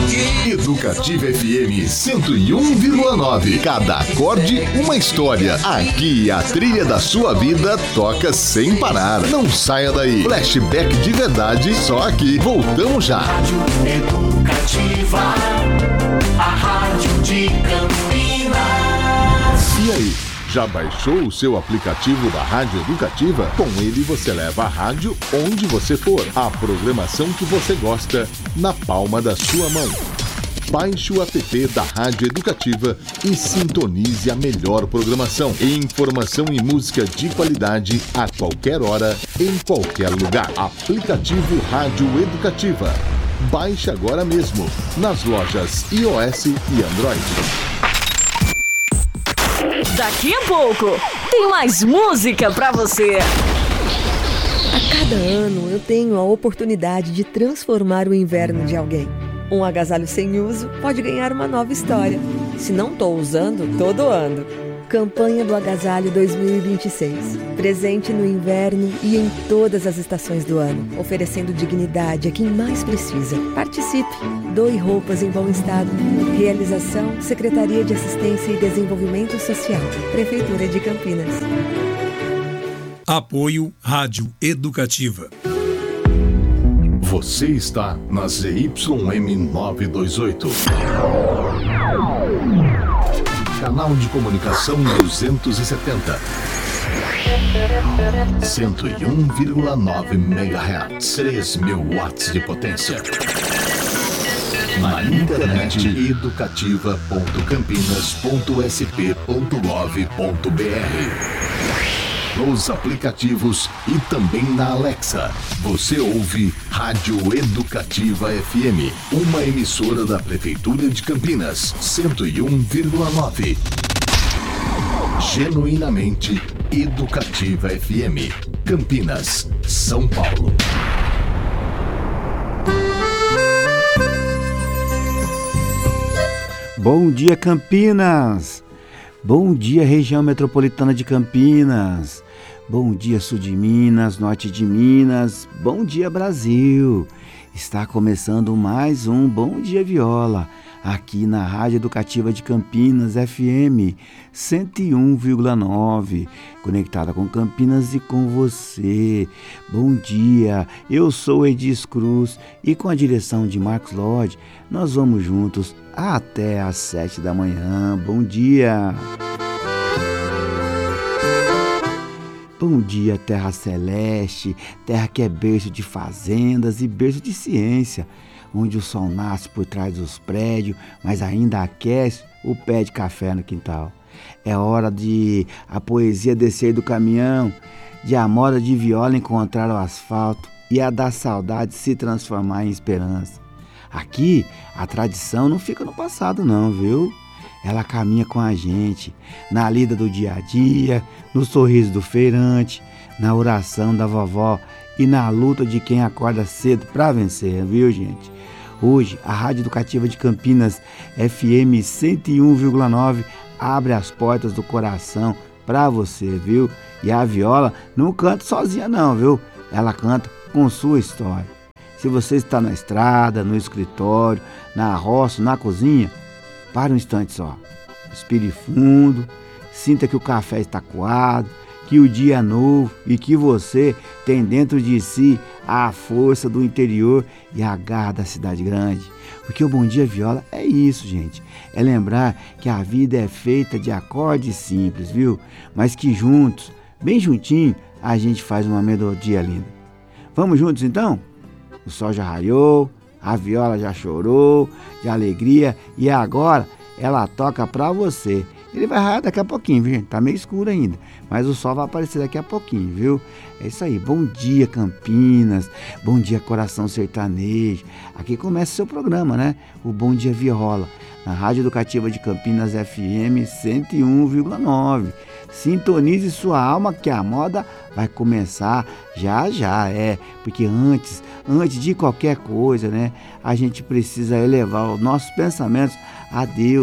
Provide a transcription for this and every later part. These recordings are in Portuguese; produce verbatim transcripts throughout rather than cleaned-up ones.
Educativa F M cento e um vírgula nove. Cada acorde, uma história. Aqui a trilha da sua vida toca sem parar. Não saia daí. Flashback de verdade, só aqui. Voltamos já. Rádio Educativa, a rádio de Campinas. E aí? Já baixou o seu aplicativo da Rádio Educativa? Com ele você leva a rádio onde você for. A programação que você gosta na palma da sua mão. Baixe o app da Rádio Educativa e sintonize a melhor programação. Informação e música de qualidade a qualquer hora, em qualquer lugar. Aplicativo Rádio Educativa. Baixe agora mesmo nas lojas iOS e Android. Daqui a pouco tem mais música pra você. A cada ano eu tenho a oportunidade de transformar o inverno de alguém. Um agasalho sem uso pode ganhar uma nova história. Se não estou usando, tô doando. Campanha do Agasalho dois mil e vinte e seis. Presente no inverno e em todas as estações do ano. Oferecendo dignidade a quem mais precisa. Participe. Doe roupas em bom estado. Realização Secretaria de Assistência e Desenvolvimento Social. Prefeitura de Campinas. Apoio Rádio Educativa. Você está na Z Y M novecentos e vinte e oito. Canal de comunicação duzentos e setenta. cento e um vírgula nove megahertz. três mil watts de potência. Na internet educativa ponto campinas ponto s p ponto gov ponto b r. Nos aplicativos e também na Alexa. Você ouve Rádio Educativa F M, uma emissora da Prefeitura de Campinas, cento e um vírgula nove. Genuinamente Educativa F M, Campinas, São Paulo. Bom dia, Campinas! Bom dia, região metropolitana de Campinas! Bom dia, sul de Minas, norte de Minas. Bom dia, Brasil. Está começando mais um Bom Dia Viola, aqui na Rádio Educativa de Campinas, F M cento e um vírgula nove, conectada com Campinas e com você. Bom dia, eu sou Edis Cruz e com a direção de Marcos Lodge, nós vamos juntos até às sete da manhã. Bom dia! Bom dia, terra celeste, terra que é berço de fazendas e berço de ciência, onde o sol nasce por trás dos prédios, mas ainda aquece o pé de café no quintal. É hora de a poesia descer do caminhão, de a moda de viola encontrar o asfalto e a da saudade se transformar em esperança. Aqui, a tradição não fica no passado não, viu? Ela caminha com a gente, na lida do dia a dia, no sorriso do feirante, na oração da vovó e na luta de quem acorda cedo para vencer, viu, gente? Hoje, a Rádio Educativa de Campinas, F M cento e um vírgula nove, abre as portas do coração para você, viu? E a viola não canta sozinha não, viu? Ela canta com sua história. Se você está na estrada, no escritório, na roça, na cozinha, para um instante só, respire fundo, sinta que o café está coado, que o dia é novo e que você tem dentro de si a força do interior e a garra da cidade grande. Porque o Bom Dia Viola é isso, gente, é lembrar que a vida é feita de acordes simples, viu? Mas que juntos, bem juntinho, a gente faz uma melodia linda. Vamos juntos então? O sol já raiou, a viola já chorou de alegria e agora ela toca pra você. Ele vai raiar daqui a pouquinho, viu? Tá meio escuro ainda, mas o sol vai aparecer daqui a pouquinho, viu? É isso aí. Bom dia, Campinas. Bom dia, Coração Sertanejo. Aqui começa o seu programa, né? O Bom Dia Viola, na Rádio Educativa de Campinas, F M cento e um vírgula nove. Sintonize sua alma que a moda vai começar já já, é, porque antes, antes de qualquer coisa, né, a gente precisa elevar os nossos pensamentos a Deus,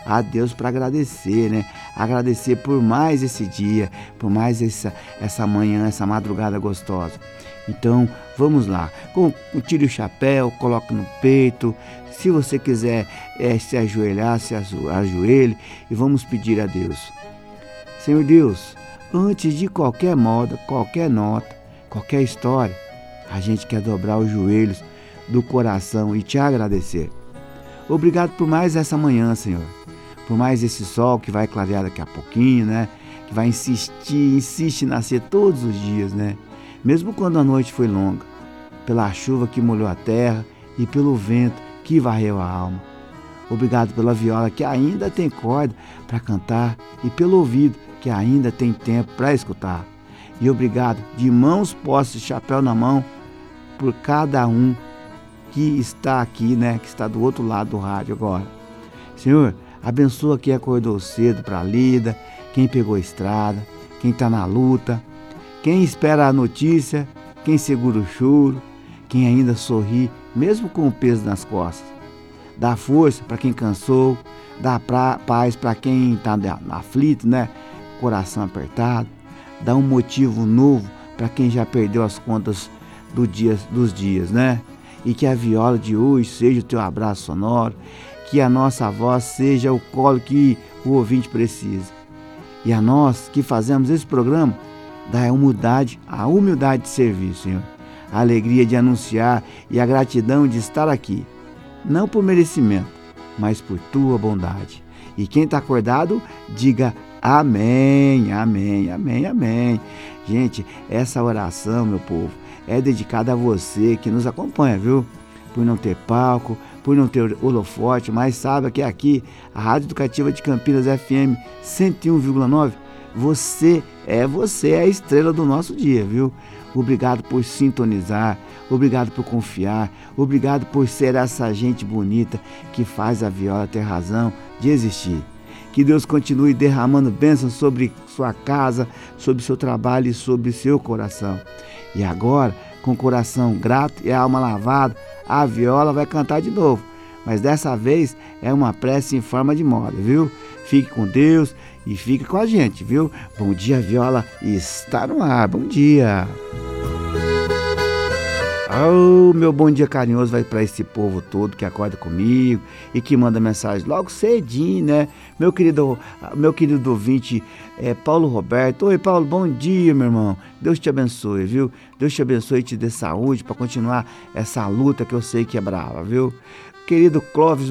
a Deus para agradecer, né? Agradecer por mais esse dia, por mais essa, essa manhã, essa madrugada gostosa. Então, vamos lá. Com, tire o chapéu, coloque no peito. Se você quiser é, se ajoelhar, se ajoelhe e vamos pedir a Deus. Senhor Deus, antes de qualquer moda, qualquer nota, qualquer história, a gente quer dobrar os joelhos do coração e te agradecer. Obrigado por mais essa manhã, Senhor. Por mais esse sol que vai clarear daqui a pouquinho, né? Que vai insistir, insiste em nascer todos os dias, né? Mesmo quando a noite foi longa, pela chuva que molhou a terra e pelo vento que varreu a alma. Obrigado pela viola que ainda tem corda para cantar e pelo ouvido que ainda tem tempo para escutar. E obrigado de mãos postas, chapéu na mão, por cada um que está aqui, né? Que está do outro lado do rádio agora. Senhor, abençoa quem acordou cedo para a lida, quem pegou a estrada, quem está na luta, quem espera a notícia, quem segura o choro, quem ainda sorri, mesmo com o peso nas costas. Dá força para quem cansou, dá pra, paz para quem está aflito, né? Coração apertado. Dá um motivo novo para quem já perdeu as contas do dia, dos dias, né? E que a viola de hoje seja o teu abraço sonoro, que a nossa voz seja o colo que o ouvinte precisa. E a nós que fazemos esse programa, dá a humildade, a humildade de servir, Senhor. A alegria de anunciar e a gratidão de estar aqui. Não por merecimento, mas por tua bondade. E quem está acordado, diga amém, amém, amém, amém. Gente, essa oração, meu povo, é dedicada a você que nos acompanha, viu? Por não ter palco, por não ter holofote, mas saiba que aqui, a Rádio Educativa de Campinas F M cento e um vírgula nove, você é você, é a estrela do nosso dia, viu? Obrigado por sintonizar, obrigado por confiar, obrigado por ser essa gente bonita que faz a viola ter razão de existir. Que Deus continue derramando bênçãos sobre sua casa, sobre seu trabalho e sobre seu coração. E agora, com o coração grato e a alma lavada, a viola vai cantar de novo. Mas dessa vez é uma prece em forma de moda, viu? Fique com Deus e fique com a gente, viu? Bom dia, viola está no ar. Bom dia. Oh, meu bom dia carinhoso vai para esse povo todo que acorda comigo e que manda mensagem logo cedinho, né? Meu querido, meu querido ouvinte é Paulo Roberto. Oi, Paulo, bom dia, meu irmão. Deus te abençoe, viu? Deus te abençoe e te dê saúde para continuar essa luta que eu sei que é brava, viu? Querido Clóvis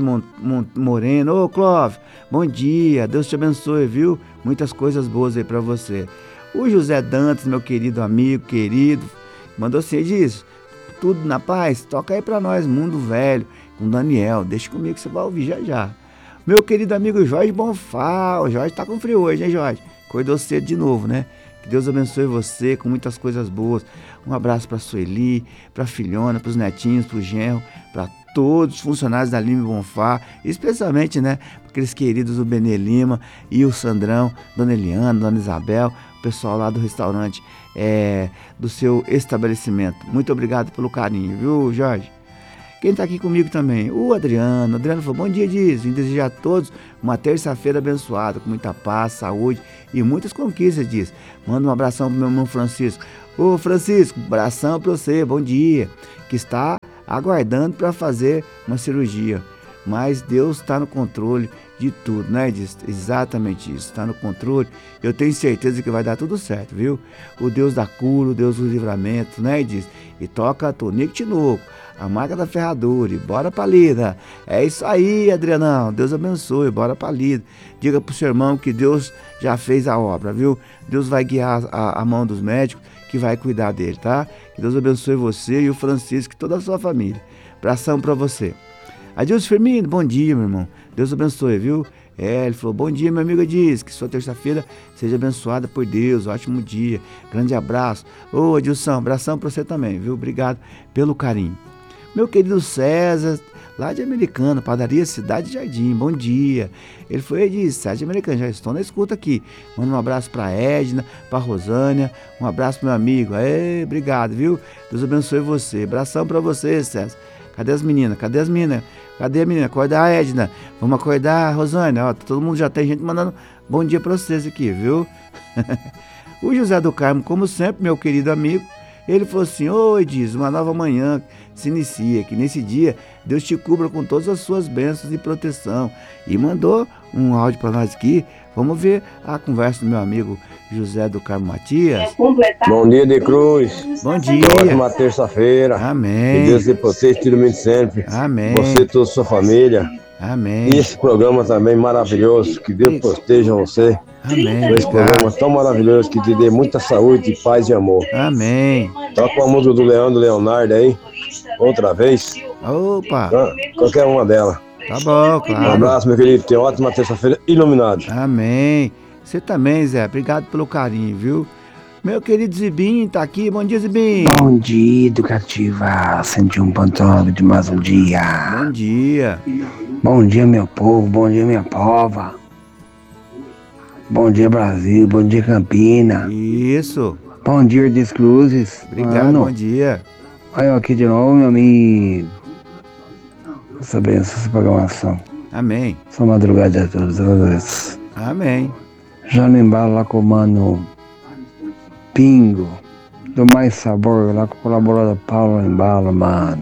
Moreno. Ô, Clóvis, bom dia. Deus te abençoe, viu? Muitas coisas boas aí para você. O José Dantas, meu querido amigo, querido, mandou assim, diz, tudo na paz? Toca aí pra nós, Mundo Velho, com Daniel. Deixa comigo que você vai ouvir já já. Meu querido amigo Jorge Bonfá. O Jorge tá com frio hoje, hein, Jorge? Acordou cedo de novo, né? Que Deus abençoe você com muitas coisas boas. Um abraço pra Sueli, pra filhona, pros netinhos, pro genro, pra todos os funcionários da Lima Bonfá, especialmente, né, aqueles queridos do Benê Lima e o Sandrão, Dona Eliana, Dona Isabel, o pessoal lá do restaurante, é, do seu estabelecimento. Muito obrigado pelo carinho, viu, Jorge? Quem está aqui comigo também? O Adriano. O Adriano falou, bom dia, diz. Vim desejar a todos uma terça-feira abençoada, com muita paz, saúde e muitas conquistas, diz. Manda um abração pro meu irmão Francisco. Ô, Francisco, abração para você, bom dia. Que está aguardando para fazer uma cirurgia, mas Deus está no controle de tudo, né? Diz exatamente isso, está no controle. Eu tenho certeza que vai dar tudo certo, viu? O Deus da cura, o Deus do livramento, né? Diz, e toca Tonico Tinoco, a marca da ferradura, e bora pra lida. É isso aí, Adrianão, Deus abençoe, bora pra lida. Diga pro seu irmão que Deus já fez a obra, viu? Deus vai guiar a, a mão dos médicos que vai cuidar dele, tá? Que Deus abençoe você e o Francisco e toda a sua família. Abração pra você. Adilson Firmino, bom dia, meu irmão. Deus abençoe, viu? É, ele falou, bom dia, meu amigo diz, que sua terça-feira seja abençoada por Deus, ótimo dia, grande abraço. Ô, Adilson, abração pra você também, viu? Obrigado pelo carinho. Meu querido César, lá de Americana, padaria Cidade Jardim, bom dia. Ele foi e disse, Cidade de Americana, já estou na escuta aqui. Manda um abraço pra Edna, pra Rosânia, um abraço pro meu amigo. Aê, obrigado, viu? Deus abençoe você. Abração pra você, César. Cadê as meninas? Cadê as meninas? Cadê a menina? Acordar a Edna. Vamos acordar, Rosânia. Ó, todo mundo já tem gente mandando bom dia pra vocês aqui, viu? O José do Carmo, como sempre, meu querido amigo, ele falou assim: oi, diz, uma nova manhã se inicia, que nesse dia Deus te cubra com todas as suas bênçãos e proteção. E mandou um áudio para nós aqui. Vamos ver a conversa do meu amigo José do Carmo Matias. Bom dia, de Cruz. Bom dia. Ótima terça-feira. Amém. Que Deus te proteja, te ilumine sempre. Amém. Você e toda a sua família. Amém. E esse programa também maravilhoso. Que Deus proteja você. Amém. Esse programa tão maravilhoso que te dê muita saúde, paz e amor. Amém. Toca a música do Leandro Leonardo aí, outra vez. Opa. Qualquer uma delas. Tá bom, claro. Um abraço, meu querido. Tenha uma ótima terça-feira iluminado. Amém. Você também, Zé. Obrigado pelo carinho, viu? Meu querido Zibinho tá aqui. Bom dia, Zibinho. Bom dia, Educativa. cento e um ponto nove de mais um dia. Bom dia. Bom dia, meu povo. Bom dia, minha pova. Bom dia, Brasil. Bom dia, Campina. Isso. Bom dia, Descruzes. Obrigado, Mano. bom dia. Olha eu aqui de novo, meu amigo. Essa benção, essa programação. Amém. Só madrugada a todos. Amém. Já no embalo lá com o mano Pingo, do Mais Sabor, lá com o colaborador Paulo Embalo, mano.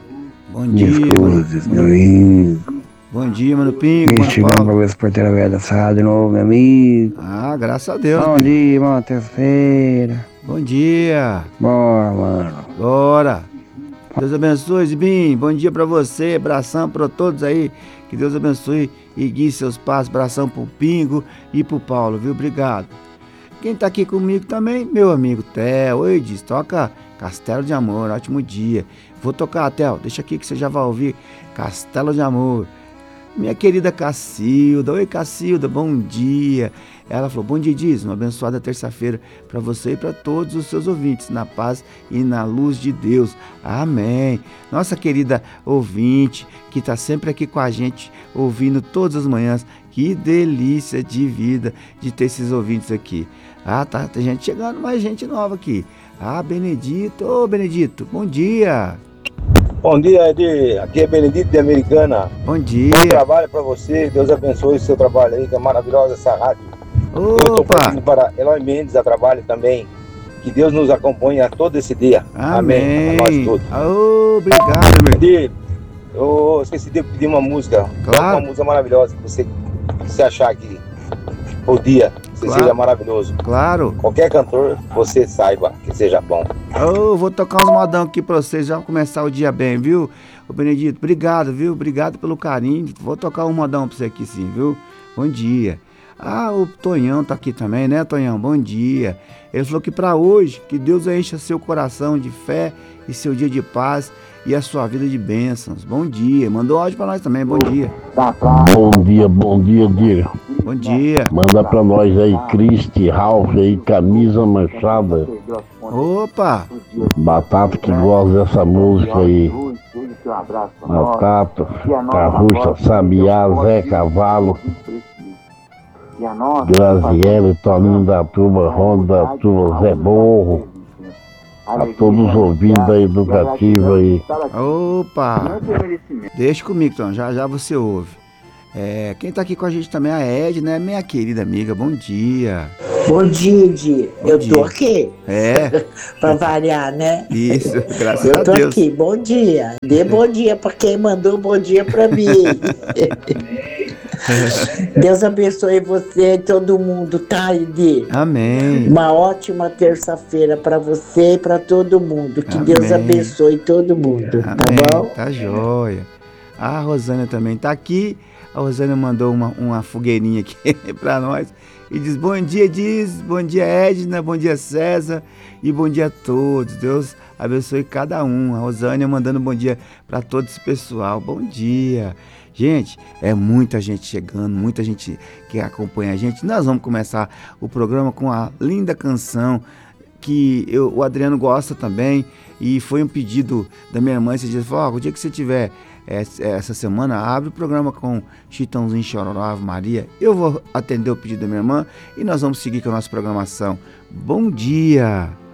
Bom dia, Descruzes, mano. meu amigo. Bom dia, mano Pingo. Quem Mano chegando Paulo. pra ver esse porteiro velho da Serra de novo, meu amigo. Ah, graças a Deus. Bom Pingo. dia, mano, terça-feira. Bom dia. Bora, mano. Bora. Deus abençoe, Zibim. Bom dia pra você. Abração pra todos aí. Que Deus abençoe e guie seus passos. Abração pro Pingo e pro Paulo, viu? Obrigado. Quem tá aqui comigo também, meu amigo Theo. Oi, diz, toca Castelo de Amor. Ótimo dia. Vou tocar, Theo. Deixa aqui que você já vai ouvir Castelo de Amor. Minha querida Cacilda. Oi, Cacilda, bom dia. Ela falou: bom dia, diz, uma abençoada terça-feira para você e para todos os seus ouvintes, na paz e na luz de Deus. Amém. Nossa querida ouvinte, que está sempre aqui com a gente, ouvindo todas as manhãs. Que delícia de vida de ter esses ouvintes aqui. Ah, tá, tem gente chegando, mais gente nova aqui. Ah, Benedito. Ô, Benedito, bom dia. Bom dia, Edi. Aqui é Benedito de Americana. Bom dia. Bom trabalho para você. Deus abençoe o seu trabalho aí, que é maravilhosa essa rádio. Eu estou Opa. pedindo para Eloy Mendes a trabalho também. Que Deus nos acompanhe a todo esse dia. Amém. A nós todos. Oh, obrigado, meu. Edi, eu esqueci de pedir uma música. Claro. Uma música maravilhosa que você, que você achar que o dia que Claro. seja maravilhoso. Claro. Qualquer cantor, você saiba que seja bom. Oh, vou tocar uns modão aqui pra vocês, já começar o dia bem, viu? Ô, Benedito, obrigado, viu? Obrigado pelo carinho. Vou tocar um modão pra você aqui sim, viu? Bom dia. Ah, o Tonhão tá aqui também, né, Tonhão? Bom dia. Ele falou que pra hoje, que Deus encha seu coração de fé e seu dia de paz e a sua vida de bênçãos. Bom dia. Mandou áudio pra nós também, bom dia. Bom dia, bom dia, Dir. Bom dia. Manda pra nós aí, Cristi, Ralph aí, camisa manchada. Opa. Batata que gosta dessa música aí. Batata, Carrucha, Sabiá, Zé Cavalo, Graziele, Toninho da turma, Ronda da turma, Zé Borro. A todos ouvindo a educativa aí. Opa. Deixa comigo, Tom. Já já você ouve. É, quem tá aqui com a gente também é a Edna, né? Minha querida amiga. Bom dia. Bom dia, Di. Bom Eu dia. tô aqui. É. Pra variar, né? Isso, graças Eu a tô Deus. aqui. Bom dia. Dê bom dia pra quem mandou bom dia pra mim. Deus abençoe você e todo mundo, tá, Di? Amém. Uma ótima terça-feira pra você e pra todo mundo. Que Amém. Deus abençoe todo mundo, tá Amém. bom? Tá joia. A Rosânia também tá aqui. A Rosânia mandou uma, uma fogueirinha aqui pra nós. E diz: bom dia, diz. Bom dia, Edna. Bom dia, César. E bom dia a todos. Deus abençoe cada um. A Rosânia mandando bom dia pra todo esse pessoal. Bom dia. Gente, é muita gente chegando, muita gente que acompanha a gente. Nós vamos começar o programa com a linda canção que eu, o Adriano gosta também. E foi um pedido da minha irmã esse dia. Falou: oh, o dia que você tiver essa semana, abre o programa com Chitãozinho, Chororó, Ave Maria. Eu vou atender o pedido da minha irmã e nós vamos seguir com a nossa programação. Bom dia!